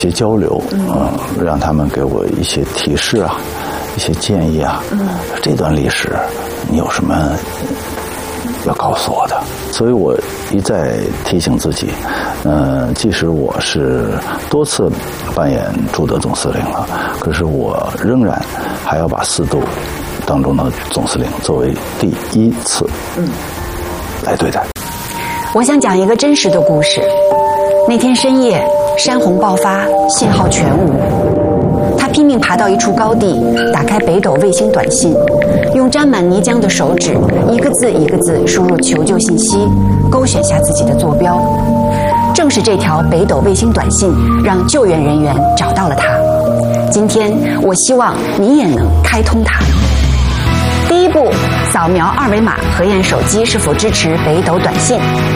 一些交流，让他们给我一些提示啊，一些建议啊。这段历史你有什么要告诉我的？所以我一再提醒自己，即使我是多次扮演朱德总司令了，可是我仍然还要把4度当中的总司令作为第1次来对待。 我想讲一个真实的故事。那天深夜，山洪爆发，信号全无。他拼命爬到一处高地，打开北斗卫星短信，用沾满泥浆的手指一个字一个字输入求救信息，勾选下自己的坐标。正是这条北斗卫星短信让救援人员找到了他。今天我希望你也能开通它。第一步，扫描2维码核验手机是否支持北斗短信。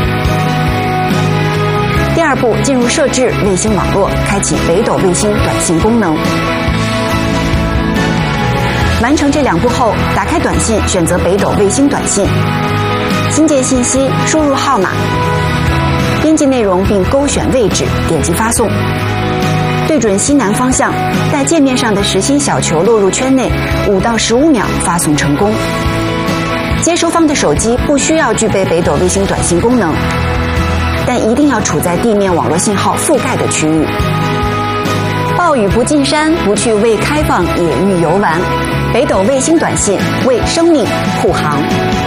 第二步，进入设置卫星网络，开启北斗卫星短信功能。完成这2步后，打开短信，选择北斗卫星短信，新建信息，输入号码，编辑内容并勾选位置，点击发送。对准西南方向，在界面上的实心小球落入圈内，5到15秒发送成功。接收方的手机不需要具备北斗卫星短信功能，但一定要处在地面网络信号覆盖的区域。暴雨不进山，不去未开放野域游玩。北斗卫星短信为生命护航。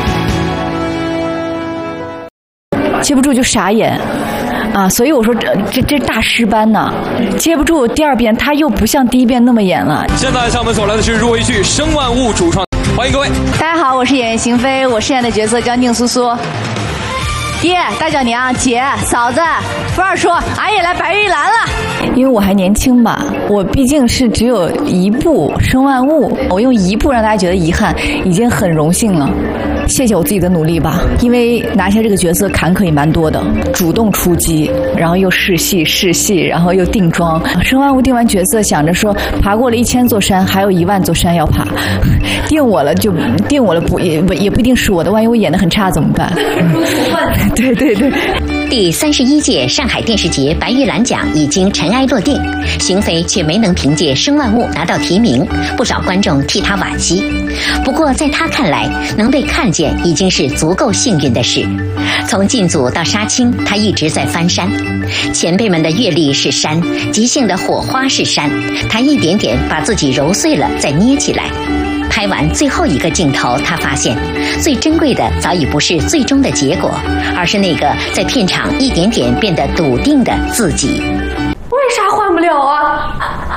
接不住就傻眼啊！所以我说这大师班呢，接不住第2遍他又不像第1遍那么演了。 现在向我们走来的是入围剧《生万物》主创，欢迎各位。 大家好，我是演员邢菲，我饰演的角色叫宁苏苏。爹、大脚娘、姐、嫂子，福儿说俺也来白玉兰了。 因为我还年轻吧，我毕竟是只有1部《生万物》，我用1部让大家觉得遗憾，已经很荣幸了。谢谢我自己的努力吧，因为拿下这个角色坎坷也蛮多的，主动出击，然后又试戏，然后又定妆。生万物定完角色，想着说爬过了1000座山，还有1万座山要爬，定我了就定我了，也不一定是我的，万一我演得很差怎么办？对。 第31届上海电视节白玉兰奖已经尘埃落定，邢菲却没能凭借《生万物》拿到提名，不少观众替她惋惜。不过在她看来，能被看见已经是足够幸运的事。从进组到杀青，她一直在翻山，前辈们的阅历是山，即兴的火花是山，她一点点把自己揉碎了再捏起来。拍完最后一个镜头，他发现最珍贵的早已不是最终的结果，而是那个在片场一点点变得笃定的自己。 为啥换不了啊？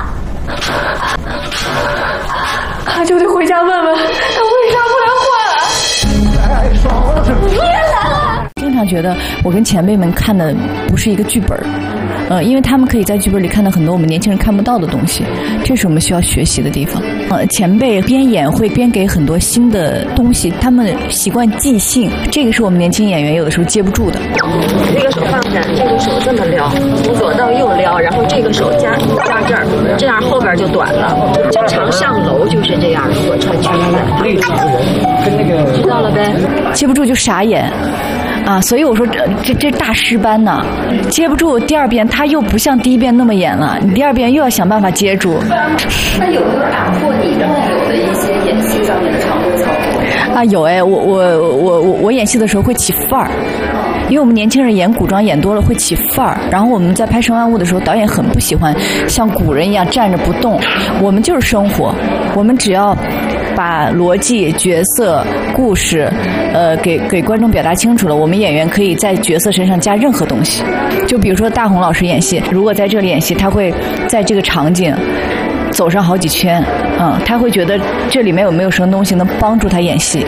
他就得回家问问他为啥不来换啊？太爽了！你也来了。 经常觉得我跟前辈们看的不是一个剧本，因为他们可以在剧本里看到很多我们年轻人看不到的东西，这是我们需要学习的地方。前辈边演会边给很多新的东西，他们习惯即兴，这个是我们年轻演员有的时候接不住的。 这个手放下，这个手这么撩，从左到右撩，然后这个手加这儿，这样后边就短了。经常上楼就是这样，如果穿裙子，绿裙子跟那个知道了呗。 接不住就傻眼。啊，所以我说这大师班呢，接不住第2遍他又不像第1遍那么演了，你第2遍又要想办法接住。 那有没有打破你惯有的一些演戏上面的常规操作？ 啊，有哎，我演戏的时候会起范儿。因为我们年轻人演古装演多了会起范儿，然后我们在拍《生万物》的时候，导演很不喜欢像古人一样站着不动，我们就是生活，我们只要把逻辑、角色、故事，给观众表达清楚了，我们演员可以在角色身上加任何东西。就比如说大红老师演戏，如果在这里演戏，他会在这个场景走上好几圈，他会觉得这里面有没有什么东西能帮助他演戏。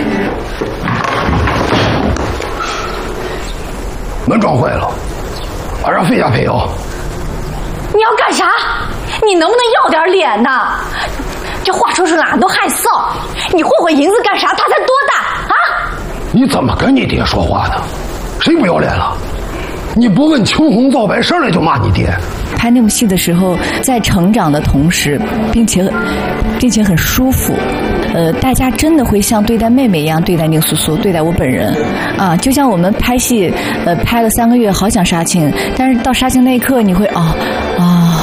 门撞坏了，让费家赔啊！ 你要干啥？你能不能要点脸呐？这话说出来俺都害臊。你混混银子干啥？他才多大啊？ 你怎么跟你爹说话的？谁不要脸了？你不问青红皂白，上来就骂你爹。 拍那部戏的时候，在成长的同时，并且很舒服。大家真的会像对待妹妹一样对待宁苏苏，对待我本人啊，就像我们拍戏，拍了3个月，好想杀青，但是到杀青那一刻，你会